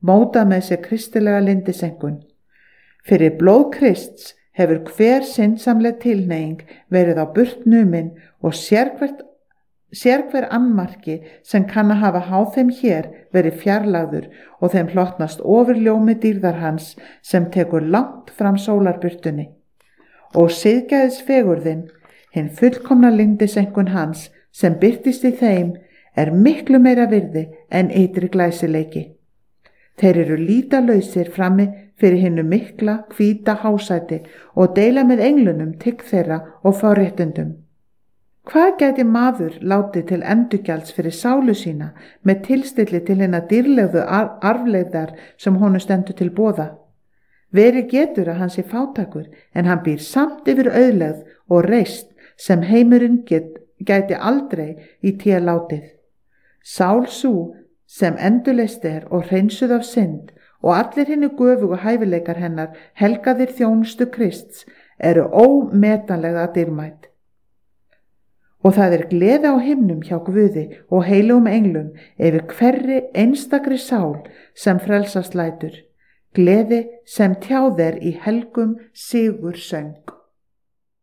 mótað með sér kristilega lindisenkun. Fyrir blóð Krists hefur hver syndsamleg tilhneiging verið á burt numin og sérhver annmarki sem kann að hafa háð þeim hér verið fjarlægður og þeim hlotnast ofurljómi dýrðar hans sem tekur langt fram sólarburtunni. Og siðgæðisfegurðin, hinn fullkomna lindisenkun hans sem birtist í þeim, miklu meira virði en ytri glæsileiki. Þeir eru lítalausir frammi fyrir hinnu mikla, hvíta hásæti og deila með englunum tign þeirra og forréttindum. Hvað gæti maður látið til endurgjalds fyrir sálu sína með tilstilli til hinna dýrlegðu arfleifðar sem honum stendur til boða? Verið getur að hann sé fátækur, en hann býr samt yfir auðlegð og reisn sem heimurinn gæti aldrei í té látið. Sál sú sem endurleist og hreinsuð af synd og allir hinni göfugu hæfileikar hennar helgaðir þjónustu Krists eru ómetanlega dýrmæt. Og það gleði á himnum hjá Guði og heilugum englum yfir hverri einstakri sál sem frelsast lætur, gleði sem tjáð í helgum sigursöng.